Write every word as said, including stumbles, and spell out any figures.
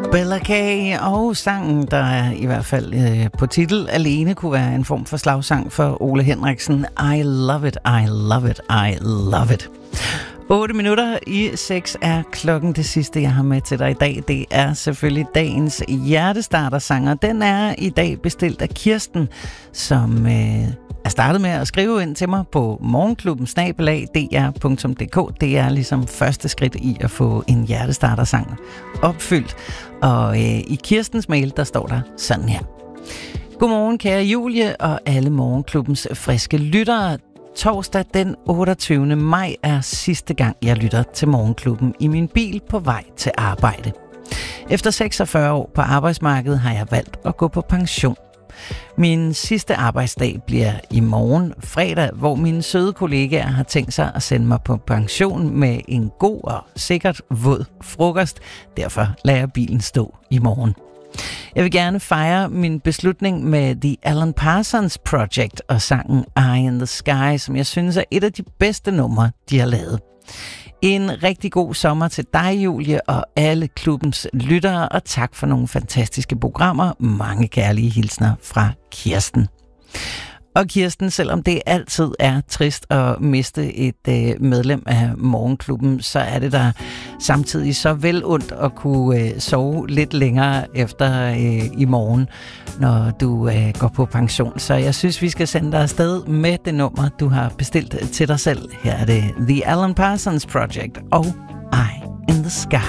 Bella K. og sangen, der i hvert fald øh, på titel alene kunne være en form for slagsang for Ole Henriksen. I love it, I love it, I love it. otte minutter i seks er klokken. Det sidste, jeg har med til dig i dag, det er selvfølgelig dagens hjertestartersanger. Den er i dag bestilt af Kirsten, som øh, er startet med at skrive ind til mig på morgenklubben snabel-a d r punktum d k. Det er ligesom første skridt i at få en hjertestartersang opfyldt. Og øh, i Kirstens mail, der står der sådan her. Godmorgen, kære Julie og alle morgenklubbens friske lyttere. Torsdag den otteogtyvende maj er sidste gang, jeg lytter til Morgenklubben i min bil på vej til arbejde. Efter seksogfyrre år på arbejdsmarkedet har jeg valgt at gå på pension. Min sidste arbejdsdag bliver i morgen fredag, hvor mine søde kollegaer har tænkt sig at sende mig på pension med en god og sikkert våd frokost. Derfor lader jeg bilen stå i morgen. Jeg vil gerne fejre min beslutning med The Alan Parsons Project og sangen Eye in the Sky, som jeg synes er et af de bedste numre, de har lavet. En rigtig god sommer til dig, Julie, og alle klubbens lyttere, og tak for nogle fantastiske programmer. Mange kærlige hilsner fra Kirsten. Og Kirsten, selvom det altid er trist at miste et øh, medlem af Morgenklubben, så er det der samtidig så vel ondt at kunne øh, sove lidt længere efter øh, i morgen, når du øh, går på pension. Så jeg synes, vi skal sende dig afsted med det nummer, du har bestilt til dig selv. Her er det The Alan Parsons Project og Eye in the Sky.